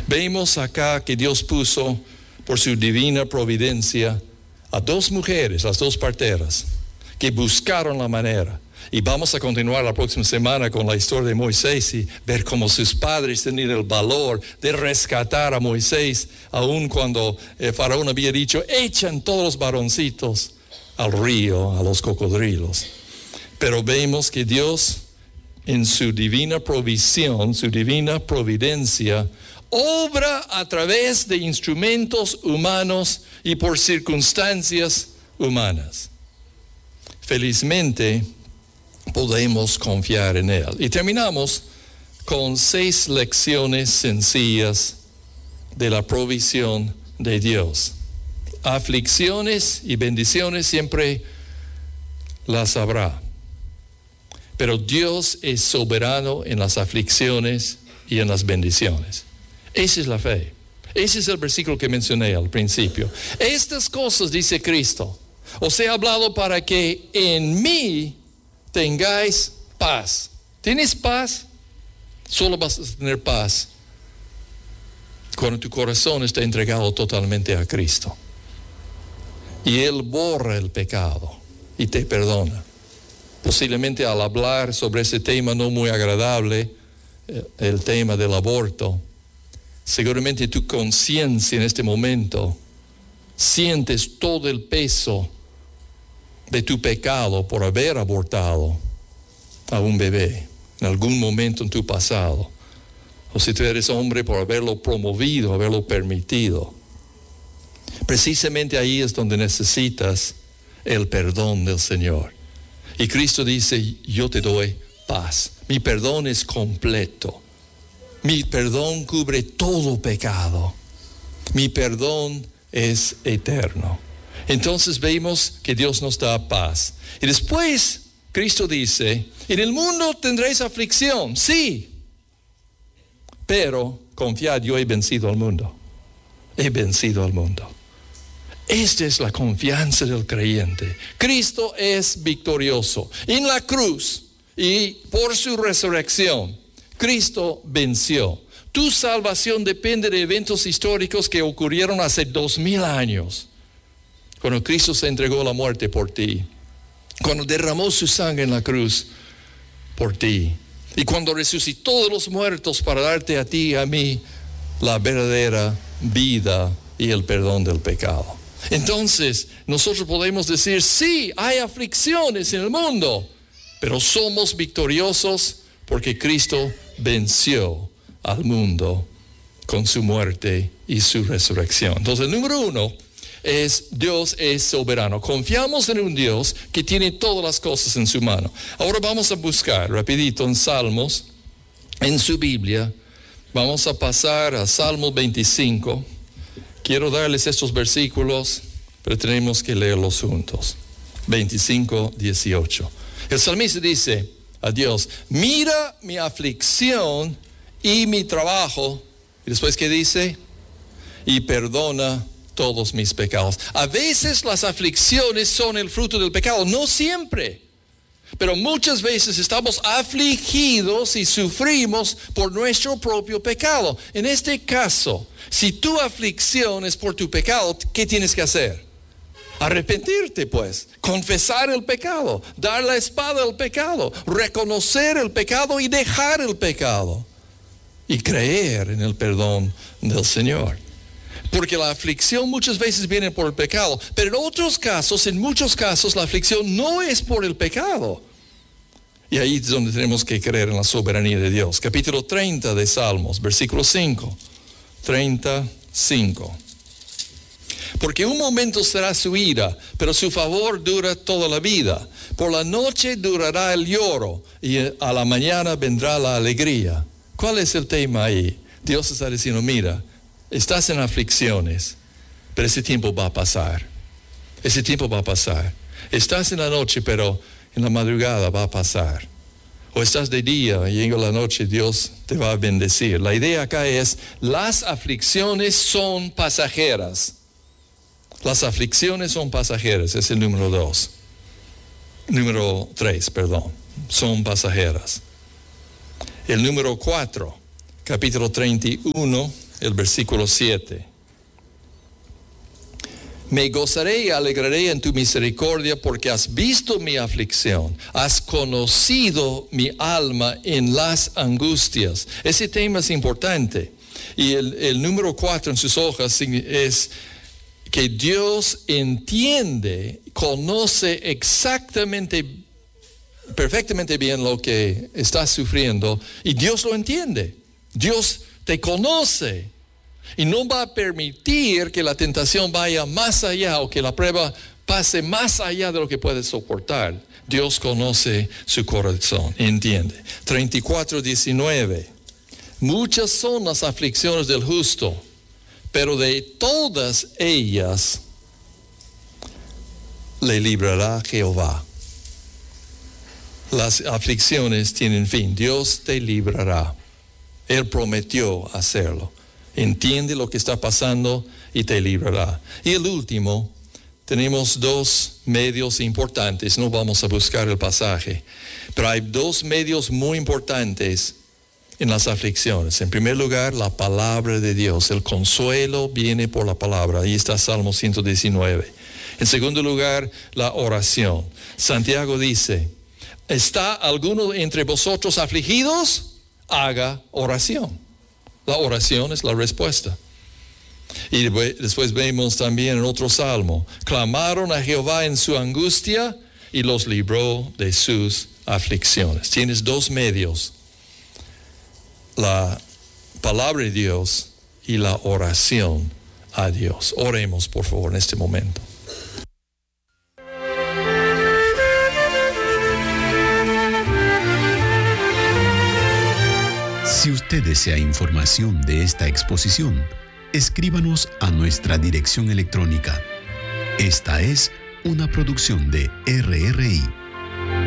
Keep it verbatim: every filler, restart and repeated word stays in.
Vemos acá que Dios puso por su divina providencia a dos mujeres, las dos parteras, que buscaron la manera. Y vamos a continuar la próxima semana con la historia de Moisés y ver cómo sus padres tenían el valor de rescatar a Moisés, aun cuando el faraón había dicho, echan todos los varoncitos al río, a los cocodrilos. Pero vemos que Dios, en su divina provisión, su divina providencia, obra a través de instrumentos humanos y por circunstancias humanas. Felizmente, podemos confiar en Él. Y terminamos con seis lecciones sencillas de la provisión de Dios. Aflicciones y bendiciones siempre las habrá. Pero Dios es soberano en las aflicciones y en las bendiciones. Esa es la fe. Ese es el versículo que mencioné al principio. Estas cosas, dice Cristo, os he hablado para que en mí tengáis paz. ¿Tienes paz? Solo vas a tener paz cuando tu corazón está entregado totalmente a Cristo. Y Él borra el pecado y te perdona. Posiblemente al hablar sobre ese tema no muy agradable, el tema del aborto, seguramente tu conciencia en este momento sientes todo el peso de tu pecado por haber abortado a un bebé en algún momento en tu pasado. O si tú eres hombre, por haberlo promovido, haberlo permitido. Precisamente ahí es donde necesitas el perdón del Señor. Y Cristo dice, yo te doy paz. Mi perdón es completo. Mi perdón cubre todo pecado. Mi perdón es eterno. Entonces vemos que Dios nos da paz. Y después Cristo dice, en el mundo tendréis aflicción, sí. Pero confiad, yo he vencido al mundo. He vencido al mundo. Esta es la confianza del creyente. Cristo es victorioso. En la cruz y por su resurrección, Cristo venció. Tu salvación depende de eventos históricos que ocurrieron hace dos mil años. Cuando Cristo se entregó a la muerte por ti. Cuando derramó su sangre en la cruz por ti. Y cuando resucitó de los muertos para darte a ti y a mí la verdadera vida y el perdón del pecado. Entonces, nosotros podemos decir, sí, hay aflicciones en el mundo, pero somos victoriosos porque Cristo venció al mundo con su muerte y su resurrección. Entonces, número uno es, Dios es soberano. Confiamos en un Dios que tiene todas las cosas en su mano. Ahora vamos a buscar rapidito en Salmos, en su Biblia. Vamos a pasar a Salmo veinticinco. Quiero darles estos versículos, pero tenemos que leerlos juntos. veinticinco, dieciocho. El salmista dice a Dios, mira mi aflicción y mi trabajo. Y después, ¿qué dice? Y perdona todos mis pecados. A veces las aflicciones son el fruto del pecado, no siempre. Pero muchas veces estamos afligidos y sufrimos por nuestro propio pecado. En este caso, si tu aflicción es por tu pecado, ¿qué tienes que hacer? Arrepentirte, pues, confesar el pecado, dar la espada al pecado, reconocer el pecado y dejar el pecado. Y creer en el perdón del Señor. Porque la aflicción muchas veces viene por el pecado, pero en otros casos, en muchos casos, la aflicción no es por el pecado. Y ahí es donde tenemos que creer en la soberanía de Dios. Capítulo treinta de Salmos, versículo cinco. treinta, cinco. Porque un momento será su ira, pero su favor dura toda la vida. Por la noche durará el lloro y a la mañana vendrá la alegría. ¿Cuál es el tema ahí? Dios está diciendo, mira, estás en aflicciones, pero ese tiempo va a pasar. Ese tiempo va a pasar. Estás en la noche, pero en la madrugada va a pasar. O estás de día y llega la noche, Dios te va a bendecir. La idea acá es, las aflicciones son pasajeras. Las aflicciones son pasajeras, es el número dos. Número tres, perdón, son pasajeras. El número cuatro, capítulo treinta y uno el versículo siete. Me gozaré y alegraré en tu misericordia porque has visto mi aflicción, has conocido mi alma en las angustias. Ese tema es importante. Y el, el número cuatro en sus hojas es que Dios entiende, conoce exactamente, perfectamente bien lo que estás sufriendo y Dios lo entiende. Dios te conoce. Y no va a permitir que la tentación vaya más allá o que la prueba pase más allá de lo que puedes soportar. Dios conoce su corazón, entiende. treinta y cuatro, diecinueve. Muchas son las aflicciones del justo, pero de todas ellas le librará Jehová. Las aflicciones tienen fin. Dios te librará. Él prometió hacerlo. Entiende lo que está pasando y te librará. Y el último, tenemos dos medios importantes. No vamos a buscar el pasaje, pero hay dos medios muy importantes en las aflicciones. En primer lugar, la palabra de Dios. El consuelo viene por la palabra. Ahí está Salmo ciento diecinueve. En segundo lugar, la oración. Santiago dice, ¿está alguno entre vosotros afligidos? Haga oración. La oración es la respuesta. Y después vemos también en otro salmo, clamaron a Jehová en su angustia y los libró de sus aflicciones. Tienes dos medios, la palabra de Dios y la oración a Dios. Oremos, por favor, en este momento. Si usted desea información de esta exposición, escríbanos a nuestra dirección electrónica. Esta es una producción de R R I.